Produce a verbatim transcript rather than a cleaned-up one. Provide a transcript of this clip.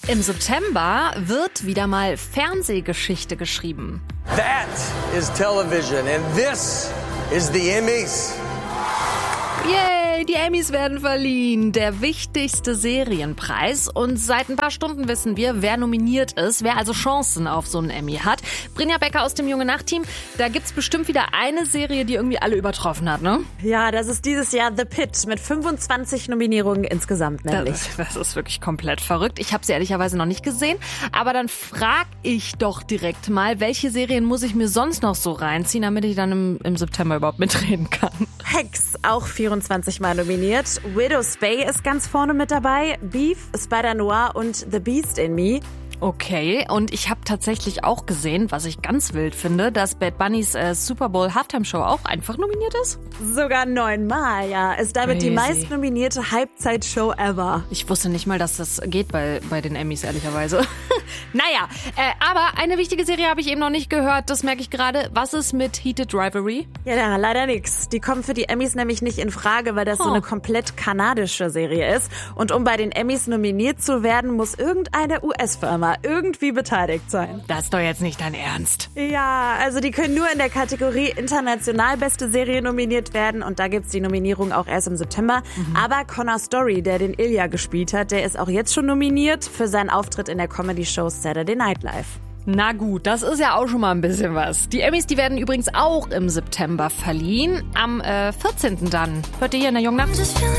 Im September wird wieder mal Fernsehgeschichte geschrieben. That is television and this is the Emmys. Yay, die Emmys werden verliehen. Der wichtigste Serienpreis. Und seit ein paar Stunden wissen wir, wer nominiert ist, wer also Chancen auf so einen Emmy hat. Brynja Becker aus dem Junge Nacht-Team. Da gibt's bestimmt wieder eine Serie, die irgendwie alle übertroffen hat, ne? Ja, das ist dieses Jahr The Pitt mit fünfundzwanzig Nominierungen insgesamt nämlich. Das, das ist wirklich komplett verrückt. Ich habe sie ehrlicherweise noch nicht gesehen. Aber dann frag ich doch direkt mal, welche Serien muss ich mir sonst noch so reinziehen, damit ich dann im, im September überhaupt mitreden kann. Hex, auch vierundzwanzig Mal nominiert. Widow's Bay ist ganz vorne mit dabei. Beef, Spider-Noir und The Beast in Me. Okay, und ich habe tatsächlich auch gesehen, was ich ganz wild finde, dass Bad Bunnys äh, Super Bowl Halftime Show auch einfach nominiert ist. Sogar neunmal, ja. Ist damit Crazy. Die meistnominierte Halbzeitshow ever. Ich wusste nicht mal, dass das geht bei, bei den Emmys, ehrlicherweise. Naja, äh, aber eine wichtige Serie habe ich eben noch nicht gehört, das merke ich gerade. Was ist mit Heated Rivalry? Ja, da, leider nix. Die kommen für die Emmys nämlich nicht in Frage, weil das oh. so eine komplett kanadische Serie ist. Und um bei den Emmys nominiert zu werden, muss irgendeine U S-Firma irgendwie beteiligt sein. Das ist doch jetzt nicht dein Ernst. Ja, also die können nur in der Kategorie international beste Serie nominiert werden und da gibt's die Nominierung auch erst im September. Mhm. Aber Connor Story, der den Ilya gespielt hat, der ist auch jetzt schon nominiert für seinen Auftritt in der Comedy-Show Saturday Night Live. Na gut, das ist ja auch schon mal ein bisschen was. Die Emmys, die werden übrigens auch im September verliehen. Am äh, vierzehnten dann. Hört ihr hier in der Jungen Nacht?